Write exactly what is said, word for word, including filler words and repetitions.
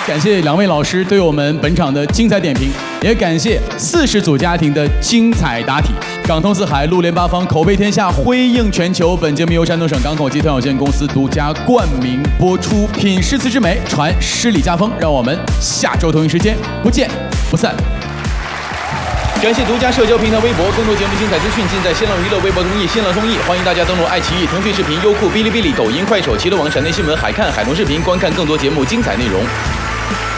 感谢两位老师对我们本场的精彩点评，也感谢四十组家庭的精彩答题。港通四海，陆联八方，口碑天下，辉映全球。本节目由山东省港口集团有限公司独家冠名播出，品诗词之美，传诗礼家风。让我们下周同一时间不见不散。感谢独家社交平台微博，更多节目精彩资讯尽在新浪娱乐、微博、综艺、新浪综艺。欢迎大家登录爱奇艺、腾讯视频、优酷、哔哩哔哩、抖音、快手、齐乐网、闪电新闻、海看、海龙视频，观看更多节目精彩内容。